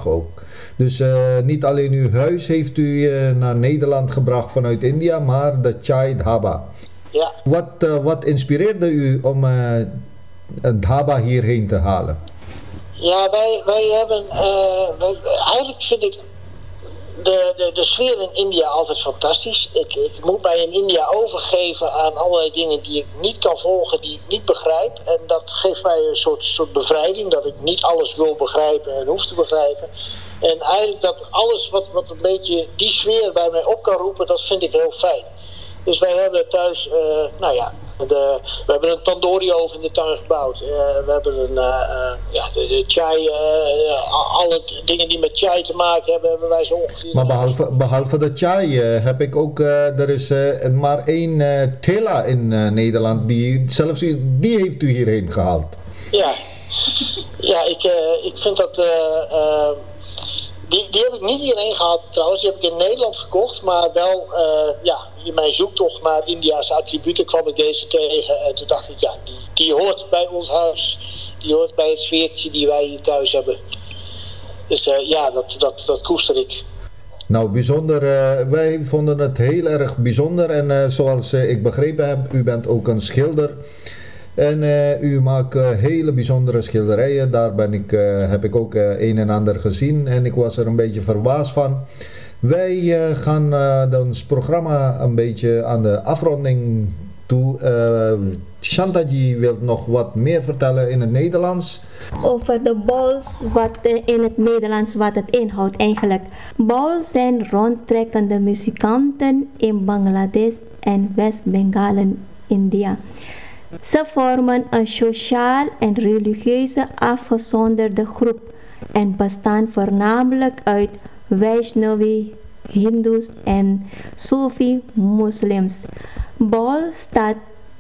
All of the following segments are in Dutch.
vandaag ook. Dus niet alleen uw huis heeft u naar Nederland gebracht vanuit India, maar de Chai Dhaba. Ja. Wat inspireerde u om een dhaba hierheen te halen? Ja, wij hebben, eigenlijk vind ik de sfeer in India altijd fantastisch. Ik moet mij in India overgeven aan allerlei dingen die ik niet kan volgen, die ik niet begrijp. En dat geeft mij een soort bevrijding, dat ik niet alles wil begrijpen en hoef te begrijpen. En eigenlijk dat alles wat een beetje die sfeer bij mij op kan roepen, dat vind ik heel fijn. Dus wij hebben thuis, we hebben een tandoori oven in de tuin gebouwd. We hebben de chai, alle dingen die met chai te maken hebben wij zo ongeveer. Maar behalve de chai heb ik ook, er is maar één thela in Nederland, zelfs die heeft u hierheen gehaald. Ja, ik vind dat... Die heb ik niet hierheen gehad trouwens, die heb ik in Nederland gekocht, maar wel in mijn zoektocht naar India's attributen kwam ik deze tegen en toen dacht ik, die hoort bij ons huis, die hoort bij het sfeertje die wij hier thuis hebben. Dus dat koester ik. Nou, bijzonder, wij vonden het heel erg bijzonder en zoals ik begrepen heb, u bent ook een schilder. En u maakt hele bijzondere schilderijen, daar heb ik ook een en ander gezien en ik was er een beetje verbaasd van. Wij gaan ons programma een beetje aan de afronding toe. Chantaji wil nog wat meer vertellen in het Nederlands. Over de bowls, in het Nederlands wat het inhoudt eigenlijk. Bowls zijn rondtrekkende muzikanten in Bangladesh en West-Bengalen, India. Ze vormen een sociaal en religieuze afgezonderde groep en bestaan voornamelijk uit Vaishnavi, Hindoes en Sofi-moslims. Baul staat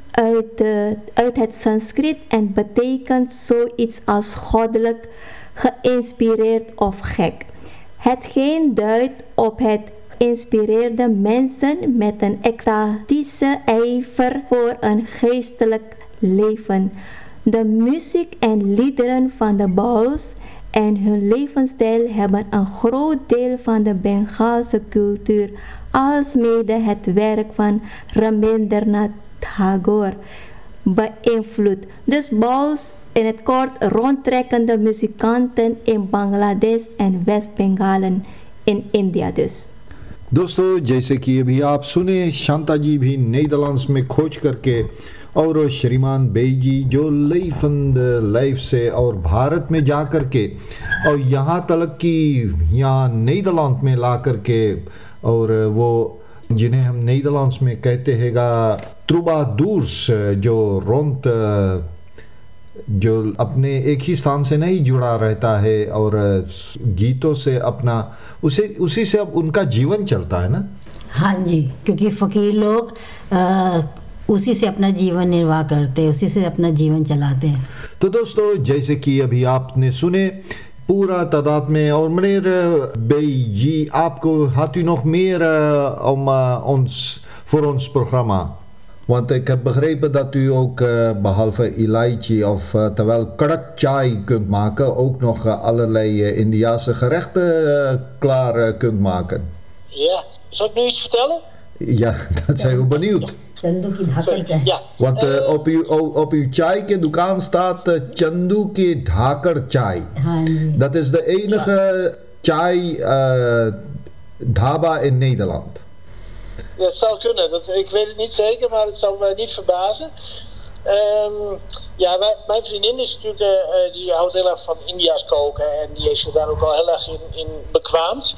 uit het Sanskriet en betekent zoiets als goddelijk, geïnspireerd of gek. Hetgeen duidt op het inspireerde mensen met een extatische ijver voor een geestelijk leven. De muziek en liederen van de Bauls en hun levensstijl hebben een groot deel van de Bengaalse cultuur, alsmede het werk van Rabindranath Tagore, beïnvloed. Dus Bauls, in het kort, rondtrekkende muzikanten in Bangladesh en West-Bengalen in India dus. दोस्तों जैसे कि अभी आप सुने शांता जी भी नेदरलैंड्स में खोज करके और श्रीमान बेई जी जो लईफंद लाइफ से और भारत में जा करके और यहाँ तक कि यहाँ नेदरलैंड में ला करके और वो जिन्हें हम नेदरलैंड्स में कहते हैगा ट्रूबाडूर्स जो अपने एक ही स्थान से नहीं जुड़ा रहता है और गीतों से अपना उसी से अब उनका जीवन चलता है ना। हाँ जी, क्योंकि फकीर लोग उसी से अपना जीवन निर्वाह करते हैं, उसी से अपना जीवन चलाते हैं। तो दोस्तों जैसे कि अभी आपने सुने पूरा तादाद में और meneer Bey जी आपको had u nog meer voor ons programma? Want ik heb begrepen dat u ook behalve ilaichi of terwijl kadak chai kunt maken, ook nog allerlei Indiase gerechten klaar kunt maken. Ja, zal ik nu iets vertellen? Ja, dat zijn we benieuwd. Chandu ki dhakar chai. Ja. Want op uw chai ke dukaan staat Chandu ki dhakar chai. Dat is de enige chai dhaba in Nederland. Dat zou kunnen, ik weet het niet zeker, maar het zou mij niet verbazen. Mijn vriendin is natuurlijk, die houdt heel erg van India's koken en die heeft zich daar ook al heel erg in bekwaamd.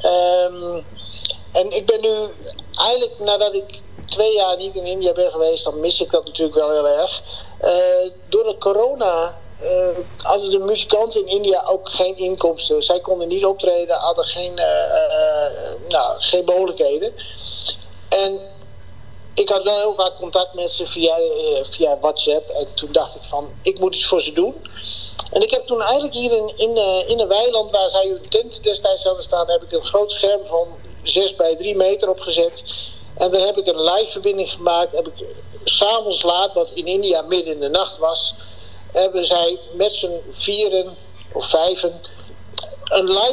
En ik ben nu eigenlijk, nadat ik 2 jaar niet in India ben geweest, dan mis ik dat natuurlijk wel heel erg. Door de corona hadden de muzikanten in India ook geen inkomsten. Zij konden niet optreden, hadden geen mogelijkheden. En ik had wel heel vaak contact met ze via WhatsApp. En toen dacht ik van, ik moet iets voor ze doen. En ik heb toen eigenlijk hier in een weiland waar zij hun tent destijds hadden staan, heb ik een groot scherm van 6 bij 3 meter opgezet. En daar heb ik een live verbinding gemaakt. Heb ik 's avonds laat, wat in India midden in de nacht was, hebben zij met z'n 4 of 5 een live